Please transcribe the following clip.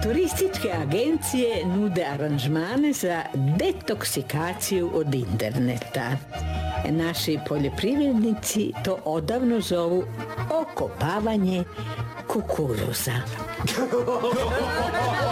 Turističke agencije nude aranžmane za detoksikaciju od interneta. Naši poljoprivrednici to odavno zovu okopavanje kukuruza.